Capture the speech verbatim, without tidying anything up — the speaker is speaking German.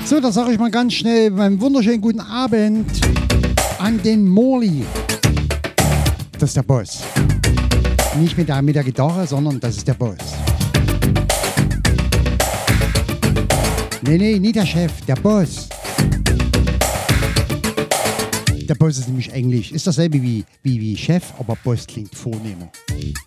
So, da sage ich mal ganz schnell beim wunderschönen guten Abend an den Morley. Das ist der Boss. Nicht mit der, mit der Gitarre, sondern das ist der Boss. Nee, nee, nicht der Chef, der Boss. Der Boss ist nämlich Englisch. Ist dasselbe wie, wie, wie Chef, aber Boss klingt vornehmer.